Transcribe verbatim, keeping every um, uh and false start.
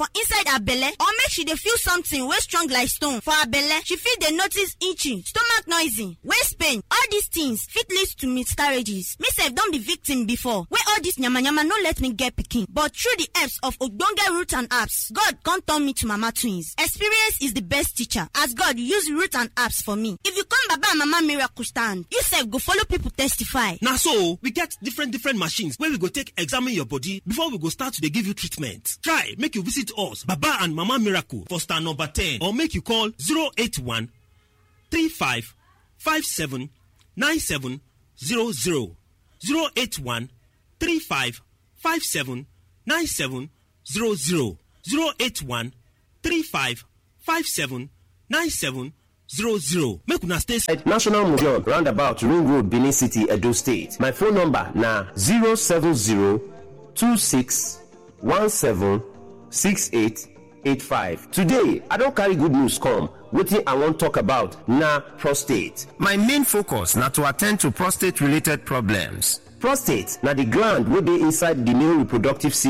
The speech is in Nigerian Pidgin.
for inside her belle, or make she dey feel something wey strong like stone for her belle. She fit dey notice itching, stomach noisy, waist pain. All these things fit lead to miscarriages. Me sef don be victim before wey all this yamayama no let me get pikin, but through the helps of ogbonge root and herbs, God come turn me to mama twins. Experience is the best teacher, as God use root and herbs for me. If you come baba and mama miracle stand, you sef go follow people testify. Na so we get different different machines wey we go take examine your body before we go start to dey give you treatment. Try make you visit us, Baba and Mama Miracle, for stand number ten, or make you call zero eight one, three five, five seven, nine seven zero zero, zero eight one, three five, five seven, nine seven zero zero, zero eight one, three five, five seven, nine seven zero zero. Make una stay at National Museum, roundabout Ring Road, Benin City, Edo State. My phone number na zero seven zero, two six one seven, six eight eight five. Today, I don carry good news come. Wetin I wan talk about na prostate. My main focus na to attend to prostate related problems. Prostate na the gland wey dey inside the male reproductive system.